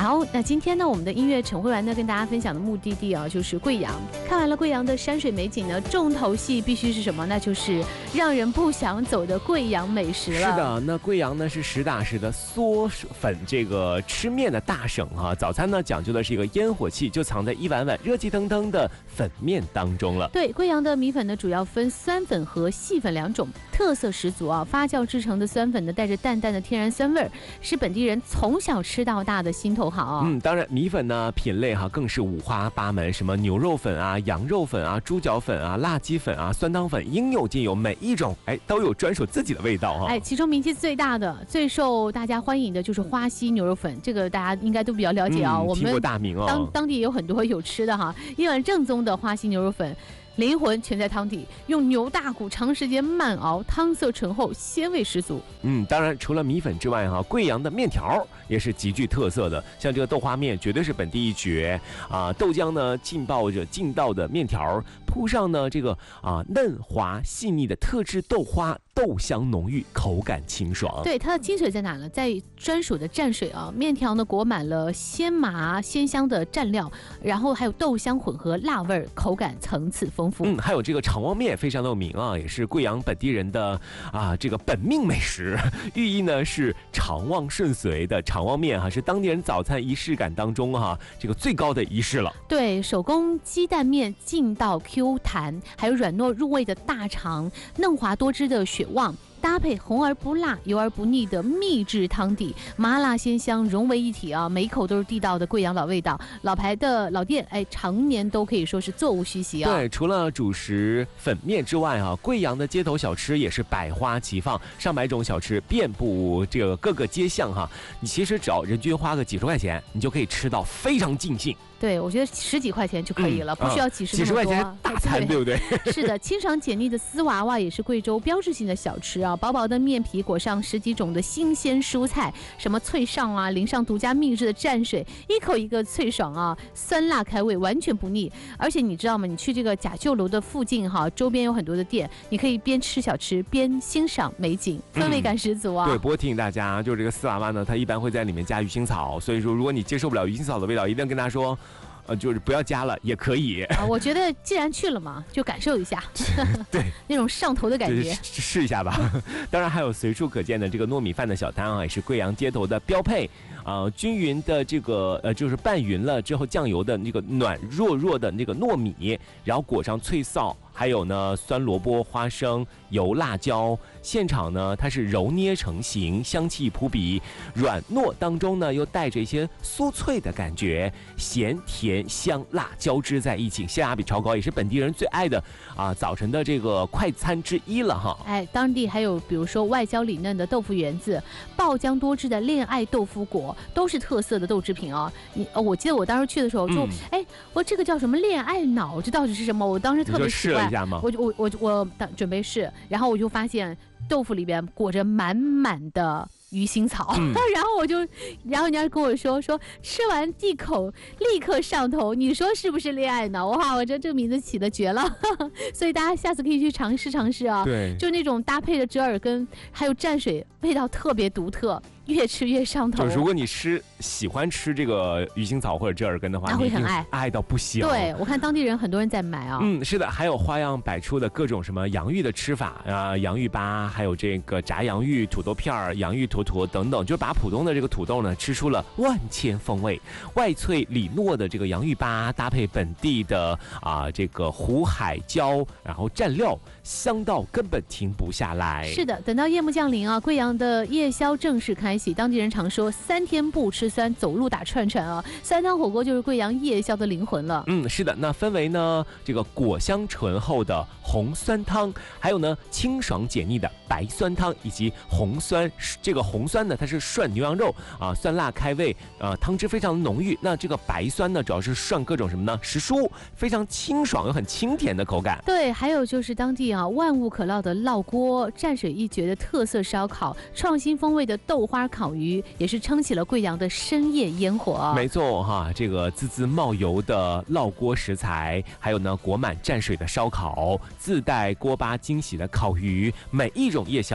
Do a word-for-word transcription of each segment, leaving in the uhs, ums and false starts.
好，那今天呢，我们的音乐晨会完呢，跟大家分享的目的地啊，就是贵阳。看完了贵阳的山水美景呢，重头戏必须是什么？那就是让人不想走的贵阳美食了。 是的，那贵阳呢是实打实的嗦粉这个吃面的大省哈。早餐呢讲究的是一个烟火气，就藏在一碗碗热气腾腾的粉面当中了。 对，贵阳的米粉呢，主要分酸粉和细粉两种，特色十足啊。发酵制成的酸粉呢，带着淡淡的天然酸味儿，是本地人从小吃到大的心头好啊。 嗯，当然米粉呢品类哈更是五花八门，什么牛肉粉啊、羊肉粉啊、猪脚粉啊、辣鸡粉啊、酸汤粉，应有尽有，每一种哎都有专属自己的味道哈。 哎，其中名气最大的、最受大家欢迎的就是花溪牛肉粉，这个大家应该都比较了解啊。 嗯、 我们听过大名哦， 当当地也有很多有吃的哈，一碗正宗的花溪牛肉粉。灵魂全在汤底，用牛大骨长时间慢熬，汤色醇厚，鲜味十足。 嗯，当然除了米粉之外哈，贵阳的面条也是极具特色的，像这个豆花面绝对是本地一绝啊。豆浆呢浸泡着劲道的面条，铺上呢这个啊嫩滑细腻的特制豆花，豆香浓郁，口感清爽。 对，它的精髓在哪呢？在专属的蘸水啊，面条呢裹满了鲜麻鲜香的蘸料，然后还有豆香混合辣味儿，口感层次丰富。 嗯，还有这个肠旺面非常的有名啊，也是贵阳本地人的啊这个本命美食，寓意呢是肠旺顺遂的肠旺面哈、啊，是当地人早餐仪式感当中哈、啊、这个最高的仪式了。 对，手工鸡蛋面劲道 Q 弹，还有软糯入味的大肠，嫩滑多汁的血旺。搭配红而不辣、油而不腻的秘制汤底，麻辣鲜香融为一体啊！每一口都是地道的贵阳老味道，老牌的老店，哎，常年都可以说是座无虚席啊。 对，除了主食粉面之外啊，贵阳的街头小吃也是百花齐放，上百种小吃遍布这个各个街巷哈。你其实只要人均花个几十块钱，你就可以吃到非常尽兴。 对，我觉得十几块钱就可以了，嗯、不需要几十几十块钱大餐，对不对？ 是的，清爽解腻的丝娃娃也是贵州标志性的小吃啊。薄薄的面皮裹上十几种的新鲜蔬菜，什么脆上啊，淋上独家秘制的蘸水，一口一个脆爽啊，酸辣开胃，完全不腻。而且你知道吗？你去这个甲旧楼的附近哈，周边有很多的店，你可以边吃小吃边欣赏美景，氛围感十足啊。 嗯、对，不过提醒大家，就是这个丝娃娃呢，它一般会在里面加鱼腥草，所以说如果你接受不了鱼腥草的味道，一定跟他说。呃，就是不要加了也可以啊。我觉得既然去了嘛，就感受一下， 对那种上头的感觉， 试一下吧。当然还有随处可见的这个糯米饭的小摊啊，也是贵阳街头的标配啊、呃。均匀的这个呃，就是拌匀了之后酱油的那个暖弱弱的那个糯米，然后裹上脆臊。还有呢，酸萝卜、花生、油辣椒，现场呢它是揉捏成型，香气扑鼻，软糯当中呢又带着一些酥脆的感觉，咸甜香辣交织在一起，性价比超高，也是本地人最爱的啊早晨的这个快餐之一了哈。 哎，当地还有比如说外焦里嫩的豆腐圆子，爆浆多汁的恋爱豆腐果，都是特色的豆制品啊。你、哦、我记得我当时去的时候就，哎、嗯，我这个叫什么恋爱脑，这到底是什么？我当时特别喜欢。我我我我准备试，然后我就发现豆腐里边裹着满满的鱼腥草，嗯、然后我就，然后人家跟我说说吃完一口立刻上头，你说是不是恋爱脑？哇，我觉得这个名字起的绝了，所以大家下次可以去尝试尝试啊。 对， 就那种搭配的折耳根还有蘸水，味道特别独特。越吃越上头。 就如果你吃喜欢吃这个鱼腥草或者折耳根的话， 他会很爱， 爱到不行。 对，我看当地人很多人在买啊。 嗯，是的，还有花样百出的各种什么洋芋的吃法啊，洋芋粑，还有这个炸洋芋、土豆片儿、洋芋坨坨等等，就把普通的这个土豆呢吃出了万千风味。外脆里糯的这个洋芋粑搭配本地的啊这个湖海椒，然后蘸料，香到根本停不下来。 是的，等到夜幕降临啊，贵阳的夜宵正式开启。当地人常说三天不吃酸，走路打串串啊。酸汤火锅就是贵阳夜宵的灵魂了。 嗯，是的，那分为呢这个果香醇厚的红酸汤，还有呢清爽解腻的白酸汤，以及红酸。这个红酸呢，它是涮牛羊肉啊，酸辣开胃，呃，汤汁非常浓郁。那这个白酸呢，主要是涮各种什么呢？时蔬，非常清爽又很清甜的口感。 对，还有就是当地啊万物可烙的烙锅，蘸水一绝的特色烧烤，创新风味的豆花烤鱼，也是撑起了贵阳的深夜烟火。 没错哈，这个滋滋冒油的烙锅食材，还有呢裹满蘸水的烧烤，自带锅巴惊喜的烤鱼，每一种夜宵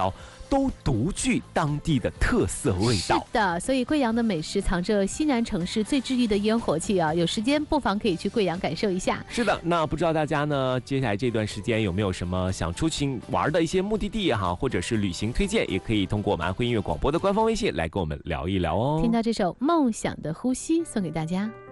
都独具当地的特色味道。 是的，所以贵阳的美食藏着西南城市最治愈的烟火气啊！有时间不妨可以去贵阳感受一下。 是的，那不知道大家呢，接下来这段时间有没有什么想出去玩的一些目的地也好，或者是旅行推荐，也可以通过我们安徽音乐广播的官方微信来跟我们聊一聊哦。 听到这首《梦想的呼吸》送给大家。